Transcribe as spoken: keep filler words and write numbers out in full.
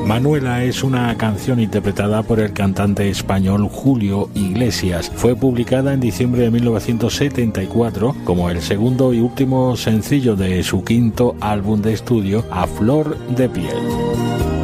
Manuela es una canción interpretada por el cantante español Julio Iglesias. Fue publicada en diciembre de mil novecientos setenta y cuatro como el segundo y último sencillo de su quinto álbum de estudio, A Flor de Piel.